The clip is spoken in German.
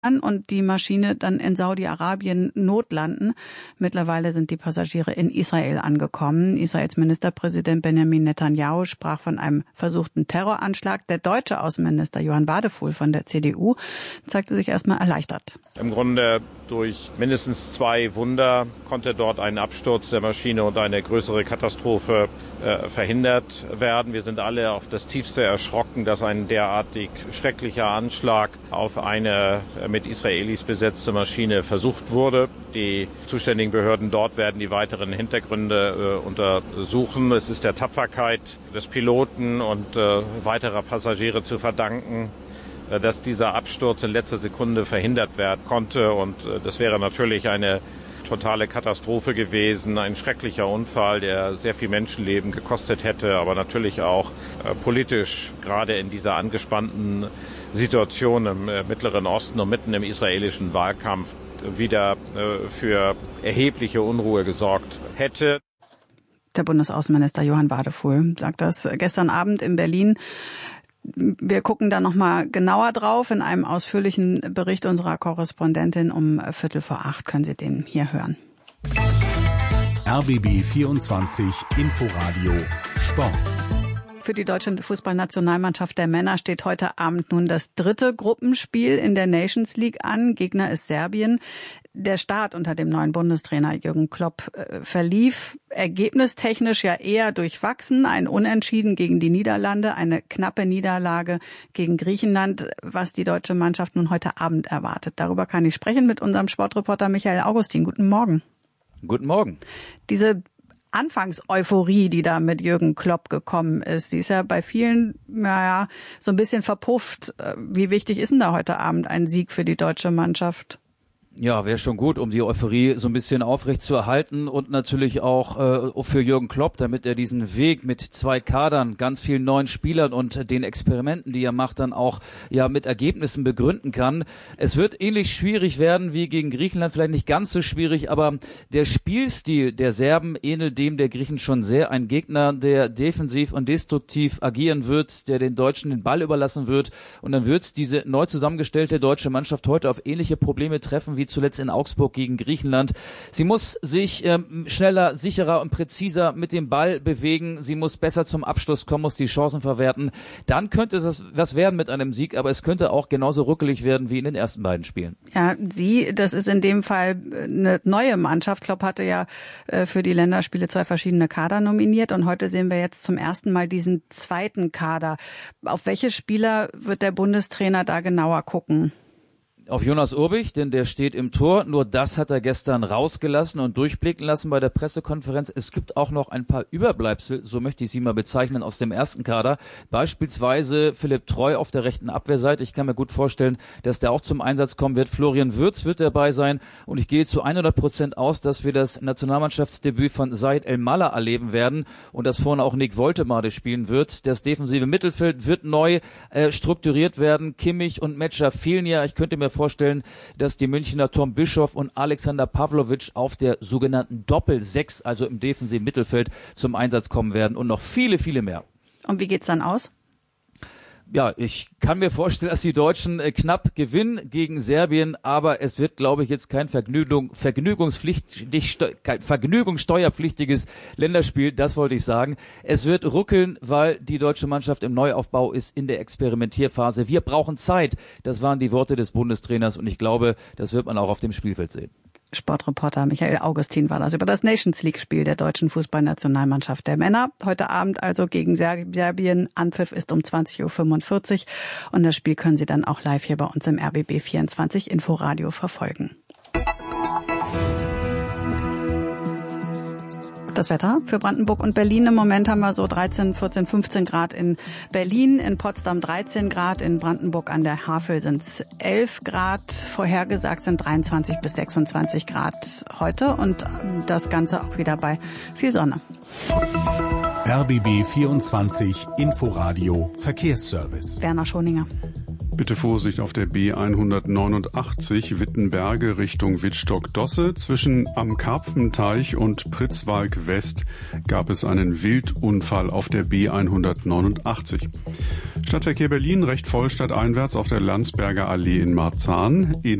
und die Maschine dann in Saudi-Arabien notlanden. Mittlerweile sind die Passagiere in Israel angekommen. Israels Ministerpräsident Benjamin Netanyahu sprach von einem versuchten Terroranschlag. Der deutsche Außenminister Johann Wadefuhl von der CDU zeigte sich erstmal erleichtert. Im Grunde durch mindestens 2 Wunder konnte dort ein Absturz der Maschine und eine größere Katastrophe verhindert werden. Wir sind alle auf das Tiefste erschrocken, dass ein derartig schrecklicher Anschlag auf eine mit Israelis besetzte Maschine versucht wurde. Die zuständigen Behörden dort werden die weiteren Hintergründe untersuchen. Es ist der Tapferkeit des Piloten und weiterer Passagiere zu verdanken, dass dieser Absturz in letzter Sekunde verhindert werden konnte. Und das wäre natürlich eine totale Katastrophe gewesen, ein schrecklicher Unfall, der sehr viel Menschenleben gekostet hätte, aber natürlich auch politisch, gerade in dieser angespannten Situation im Mittleren Osten und mitten im israelischen Wahlkampf, wieder für erhebliche Unruhe gesorgt hätte. Der Bundesaußenminister Johann Wadefuhl sagt das gestern Abend in Berlin. Wir gucken da noch mal genauer drauf. In einem ausführlichen Bericht unserer Korrespondentin um 7:45 können Sie den hier hören. RBB 24 Inforadio Sport. Für die deutsche Fußballnationalmannschaft der Männer steht heute Abend nun das 3. Gruppenspiel in der Nations League an. Gegner ist Serbien. Der Start unter dem neuen Bundestrainer Jürgen Klopp verlief ergebnistechnisch ja eher durchwachsen. Ein Unentschieden gegen die Niederlande, eine knappe Niederlage gegen Griechenland, was die deutsche Mannschaft nun heute Abend erwartet. Darüber kann ich sprechen mit unserem Sportreporter Michael Augustin. Guten Morgen. Guten Morgen. Diese Anfangseuphorie, die da mit Jürgen Klopp gekommen ist, die ist ja bei vielen, so ein bisschen verpufft. Wie wichtig ist denn da heute Abend ein Sieg für die deutsche Mannschaft? Ja, wäre schon gut, um die Euphorie so ein bisschen aufrecht zu erhalten und natürlich auch für Jürgen Klopp, damit er diesen Weg mit 2 Kadern, ganz vielen neuen Spielern und den Experimenten, die er macht, dann auch mit Ergebnissen begründen kann. Es wird ähnlich schwierig werden wie gegen Griechenland, vielleicht nicht ganz so schwierig, aber der Spielstil der Serben ähnelt dem der Griechen schon sehr. Ein Gegner, der defensiv und destruktiv agieren wird, der den Deutschen den Ball überlassen wird, und dann wird diese neu zusammengestellte deutsche Mannschaft heute auf ähnliche Probleme treffen wie zuletzt in Augsburg gegen Griechenland. Sie muss sich schneller, sicherer und präziser mit dem Ball bewegen. Sie muss besser zum Abschluss kommen, muss die Chancen verwerten. Dann könnte es was werden mit einem Sieg, aber es könnte auch genauso ruckelig werden wie in den ersten beiden Spielen. Ja, das ist in dem Fall eine neue Mannschaft. Klopp hatte ja für die Länderspiele 2 verschiedene Kader nominiert und heute sehen wir jetzt zum ersten Mal diesen zweiten Kader. Auf welche Spieler wird der Bundestrainer da genauer gucken? Auf Jonas Urbich, denn der steht im Tor. Nur das hat er gestern rausgelassen und durchblicken lassen bei der Pressekonferenz. Es gibt auch noch ein paar Überbleibsel, so möchte ich sie mal bezeichnen, aus dem ersten Kader. Beispielsweise Philipp Treu auf der rechten Abwehrseite. Ich kann mir gut vorstellen, dass der auch zum Einsatz kommen wird. Florian Wirtz wird dabei sein. Und ich gehe zu 100% aus, dass wir das Nationalmannschaftsdebüt von Said El-Malla erleben werden und dass vorne auch Nick Woltemade spielen wird. Das defensive Mittelfeld wird neu strukturiert werden. Kimmich und Metscher fehlen ja. Ich könnte mir vorstellen, dass die Münchner Tom Bischoff und Alexander Pavlovic auf der sogenannten Doppel-6, also im defensiven Mittelfeld, zum Einsatz kommen werden und noch viele, viele mehr. Und wie geht's dann aus? Ja, ich kann mir vorstellen, dass die Deutschen knapp gewinnen gegen Serbien, aber es wird, glaube ich, jetzt kein vergnügungssteuerpflichtiges Länderspiel, das wollte ich sagen. Es wird ruckeln, weil die deutsche Mannschaft im Neuaufbau ist, in der Experimentierphase. Wir brauchen Zeit, das waren die Worte des Bundestrainers und ich glaube, das wird man auch auf dem Spielfeld sehen. Sportreporter Michael Augustin war das über das Nations League-Spiel der deutschen Fußballnationalmannschaft der Männer. Heute Abend also gegen Serbien. Anpfiff ist um 20:45 Uhr und das Spiel können Sie dann auch live hier bei uns im RBB 24 Inforadio verfolgen. Das Wetter für Brandenburg und Berlin. Im Moment haben wir so 13, 14, 15 Grad in Berlin, in Potsdam 13 Grad, in Brandenburg an der Havel sind es 11 Grad. Vorhergesagt sind 23 bis 26 Grad heute und das Ganze auch wieder bei viel Sonne. RBB 24 Inforadio Verkehrsservice. Werner Schoninger. Bitte Vorsicht auf der B189 Wittenberge Richtung Wittstock-Dosse. Zwischen Am Karpfenteich und Pritzwalk West gab es einen Wildunfall auf der B189. Stadtverkehr Berlin recht voll stadteinwärts auf der Landsberger Allee in Marzahn.